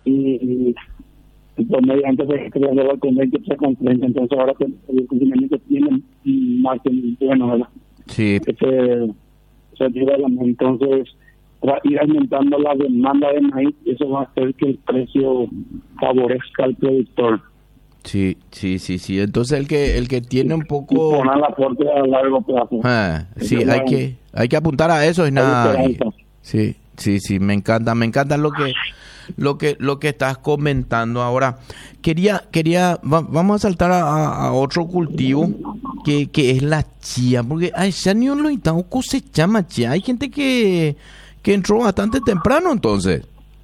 y por medio antes de crear con 20,30, entonces ahora el funcionamiento tiene margen bueno, ¿verdad? Sí. Se ayuda, entonces va a ir aumentando la demanda de maíz, eso va a hacer que el precio favorezca al productor. Sí. Entonces el que tiene un poco... Y poner el aporte a largo plazo. Sí, hay que apuntar a eso y nada. Sí, me encanta lo que estás comentando. Ahora, vamos a saltar a otro cultivo que es la chía, porque ya ni uno lo cosechamos chía. Hay gente que entró bastante temprano, entonces.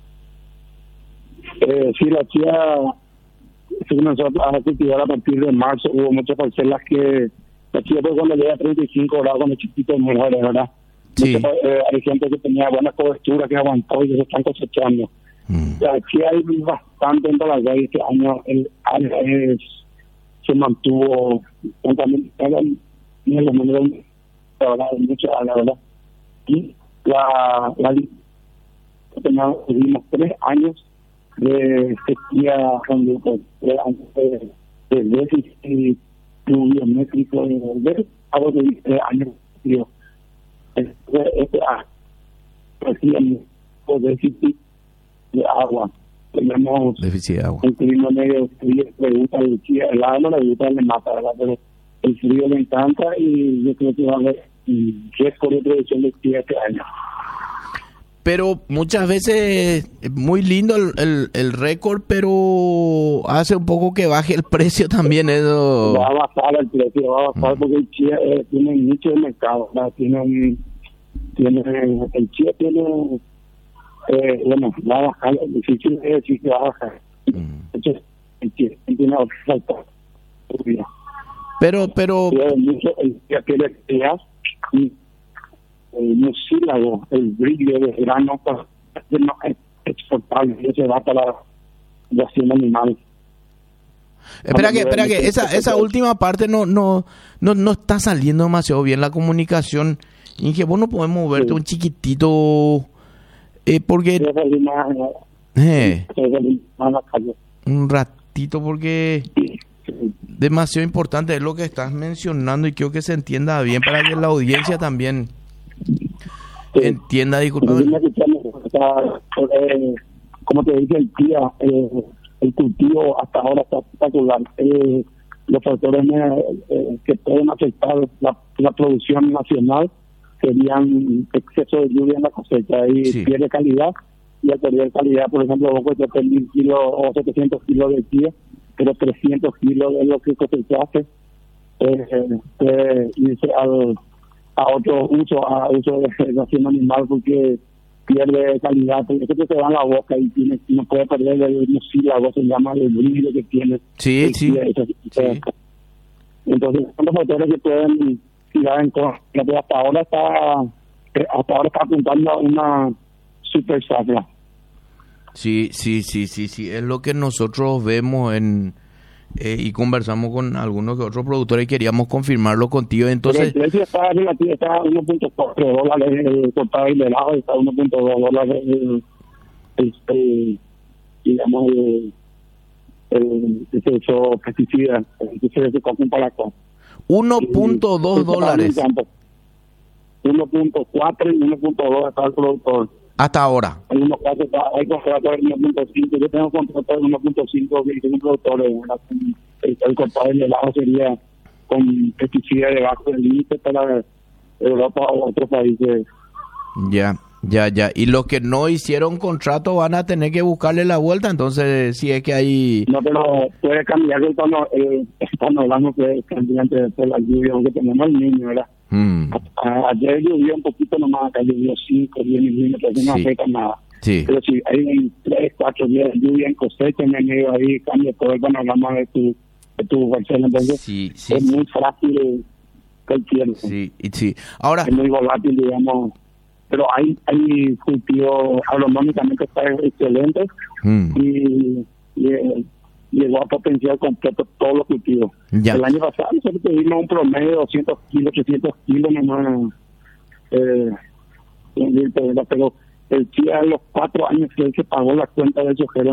Sí, la chía se comenzó a cultivar a partir de marzo. Hubo muchas parcelas que la chía, pues, cuando llega a 35 grados, cuando chiquito muere, ¿verdad? Sí. Hay gente que tenía buena cobertura, que aguantó y que se están cosechando. Aquí hay bastante en la calle. Este año el área se mantuvo también en los números, mucho, la verdad. Y tuvimos 3 años de sequía, con 3 años de déficit pluviométrico, de algo de 3 años. Déficit de agua. Tenemos déficit de agua. un clima medio frío, le gusta el agua, no le gusta, le mata, ¿verdad? Pero el frío le encanta y yo creo que va a haber récord de producción de chía este año. Pero muchas veces muy lindo el récord, pero hace un poco que baje el precio también eso. Va a bajar el precio, porque el chía tiene un nicho de mercado, ¿verdad? El chía tiene va a bajar, es difícil de decir que va a bajar. Entonces, el chía tiene falta. Pero el chía tiene el mucílago, el brillo de grano no es exportable, y se va para la ración animal. Espera que esa última parte no está saliendo demasiado bien la comunicación. Y que vos no podés moverte un chiquitito porque un ratito, porque demasiado importante es lo que estás mencionando y quiero que se entienda bien para que la audiencia también entienda. Disculpa. Como te dije, el cultivo hasta ahora está espectacular. Los factores que pueden afectar la producción nacional serían exceso de lluvia en la cosecha y pierde calidad, y al perder calidad, por ejemplo, vos puedes tener 1.000 kilos o 700 kilos de chía, pero 300 kilos de lo que cosechaste irse a otro uso, a uso de ración animal, porque pierde calidad, porque eso se va en la boca y no puede perder el mucílago, se llama el brillo que tiene. Sí. Entonces son los factores que pueden tirar en contra. Hasta ahora está apuntando a una super zafra. Sí, es lo que nosotros vemos y conversamos con algunos que otros productores y queríamos confirmarlo contigo. Entonces, pero el precio está a 1.4 dólares el total de helado, está a 1.2 dólares digamos el pesticida, entonces se compra la cosa. 1.2 dólares. 1.4 y 1.2 está el productor. Hasta ahora. En unos casos hay contratos de 1.5. Yo tengo contratos de 1.5 que dicen productores. El contrato del helado sería con pesticidas debajo del límite para Europa o otros países. Ya. Y los que no hicieron contrato van a tener que buscarle la vuelta, entonces si es que hay... No, pero puede cambiar el panorama, puede cambiar por la lluvia, aunque tenemos el niño, ¿verdad? Ayer llovió un poquito nomás, acá llovió 5, 10 milímetros, no afecta nada. Sí. Pero si hay 3, 4 días de lluvia en cosecha, en el medio ahí cambia todo el panorama de tu parcela, entonces es muy frágil el tiempo. Sí. Ahora, es muy volátil, digamos. Pero hay cultivos agronómicamente excelentes y llegó a potenciar completo todos los cultivos. Ya. El año pasado nosotros tuvimos un promedio de 200 kilos, 800 kilos nomás, pero el chía, los 4 años que él se pagó la cuenta de esos